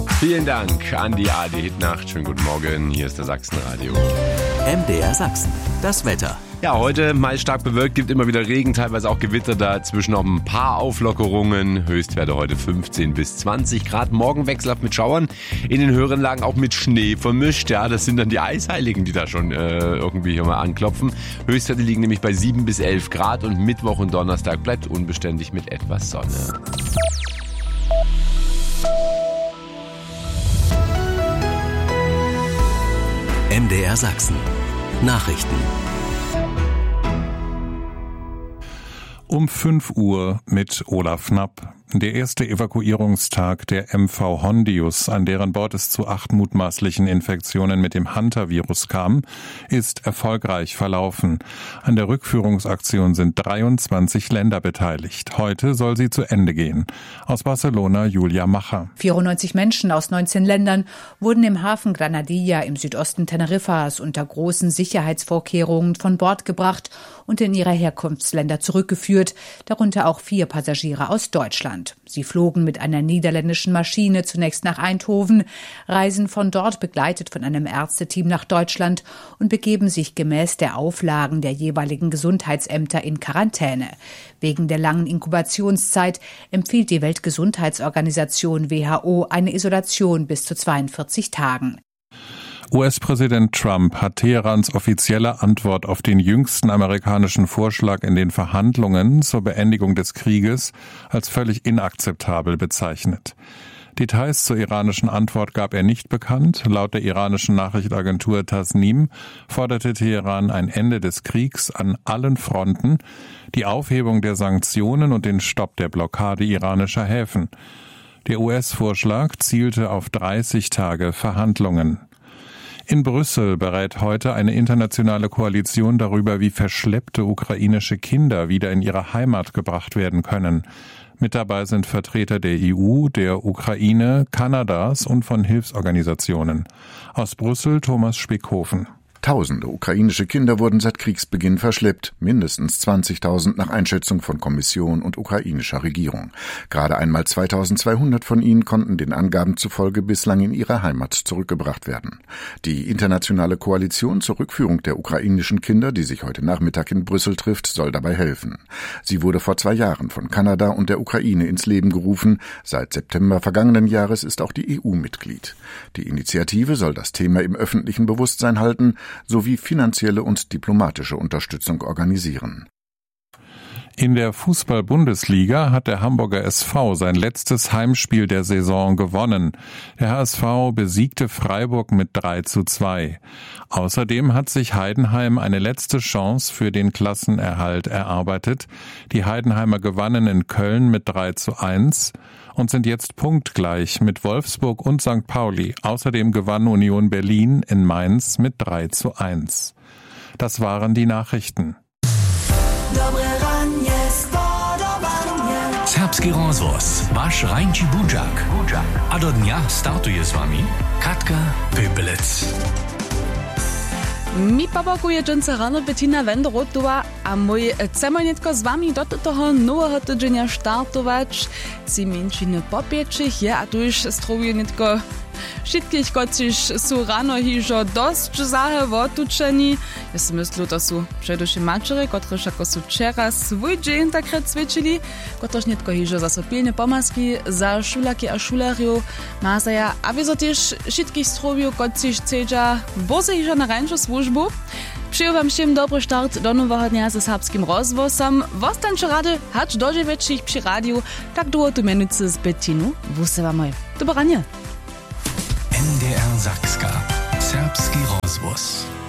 Vielen Dank an die ARD Hitnacht. Schönen guten Morgen, hier ist der Sachsenradio. MDR Sachsen, das Wetter. Ja, heute meist stark bewölkt, gibt immer wieder Regen, teilweise auch Gewitter, dazwischen noch ein paar Auflockerungen. Höchstwerte heute 15 bis 20 Grad. Morgen wechselhaft mit Schauern, in den höheren Lagen auch mit Schnee vermischt. Ja, das sind dann die Eisheiligen, die da schon irgendwie hier mal anklopfen. Höchstwerte liegen nämlich bei 7 bis 11 Grad und Mittwoch und Donnerstag bleibt unbeständig mit etwas Sonne. MDR Sachsen. Nachrichten. Um 5 Uhr mit Olaf Knapp. Der erste Evakuierungstag der MV Hondius, an deren Bord es zu 8 mutmaßlichen Infektionen mit dem Hantavirus kam, ist erfolgreich verlaufen. An der Rückführungsaktion sind 23 Länder beteiligt. Heute soll sie zu Ende gehen. Aus Barcelona Julia Macher. 94 Menschen aus 19 Ländern wurden im Hafen Granadilla im Südosten Teneriffas unter großen Sicherheitsvorkehrungen von Bord gebracht und in ihre Herkunftsländer zurückgeführt, darunter auch 4 Passagiere aus Deutschland. Sie flogen mit einer niederländischen Maschine zunächst nach Eindhoven, reisen von dort begleitet von einem Ärzteteam nach Deutschland und begeben sich gemäß der Auflagen der jeweiligen Gesundheitsämter in Quarantäne. Wegen der langen Inkubationszeit empfiehlt die Weltgesundheitsorganisation WHO eine Isolation bis zu 42 Tagen. US-Präsident Trump hat Teherans offizielle Antwort auf den jüngsten amerikanischen Vorschlag in den Verhandlungen zur Beendigung des Krieges als völlig inakzeptabel bezeichnet. Details zur iranischen Antwort gab er nicht bekannt. Laut der iranischen Nachrichtenagentur Tasnim forderte Teheran ein Ende des Kriegs an allen Fronten, die Aufhebung der Sanktionen und den Stopp der Blockade iranischer Häfen. Der US-Vorschlag zielte auf 30 Tage Verhandlungen. In Brüssel berät heute eine internationale Koalition darüber, wie verschleppte ukrainische Kinder wieder in ihre Heimat gebracht werden können. Mit dabei sind Vertreter der EU, der Ukraine, Kanadas und von Hilfsorganisationen. Aus Brüssel Thomas Spickhofen. Tausende ukrainische Kinder wurden seit Kriegsbeginn verschleppt, mindestens 20.000 nach Einschätzung von Kommission und ukrainischer Regierung. Gerade einmal 2.200 von ihnen konnten den Angaben zufolge bislang in ihre Heimat zurückgebracht werden. Die internationale Koalition zur Rückführung der ukrainischen Kinder, die sich heute Nachmittag in Brüssel trifft, soll dabei helfen. Sie wurde vor 2 Jahren von Kanada und der Ukraine ins Leben gerufen. Seit September vergangenen Jahres ist auch die EU Mitglied. Die Initiative soll das Thema im öffentlichen Bewusstsein halten, sowie finanzielle und diplomatische Unterstützung organisieren. In der Fußball-Bundesliga hat der Hamburger SV sein letztes Heimspiel der Saison gewonnen. Der HSV besiegte Freiburg mit 3:2. Außerdem hat sich Heidenheim eine letzte Chance für den Klassenerhalt erarbeitet. Die Heidenheimer gewannen in Köln mit 3:1 und sind jetzt punktgleich mit Wolfsburg und St. Pauli. Außerdem gewann Union Berlin in Mainz mit 3:1. Das waren die Nachrichten. Serbski rozvoz, vaš Rajnči Budžak. A do dňa startuje s vami Katka Pöpelec. Mi pobokuje dżęce rano Bettina Wenderotová a mój cemonetko z wami do toho nowego tygodnia startować. Ci menšiny popiečich je a tu już strowuje netko všetkých, kociž sú rano hižo dosť zahe otučení. Ja si myslím, to sú predevším mačere, kotrež ako sú včera svoj deň takrat cvičili, kotrež netko hižo zase pilne pomaski za šuláky a šulárov mázaja. A vizo tiež všetkých stroviu, kociž cedža boze hižo na rančo službu. Przyjął wam všem dobry start do nowego dnia ze serbskim rozwozom. Wostańcie rady, hacz do 9 przy radiu, tak długo tu minuty z Bettinu. Wusy wam moj. Dobranie. MDR Sachska. Serbski rozvoz.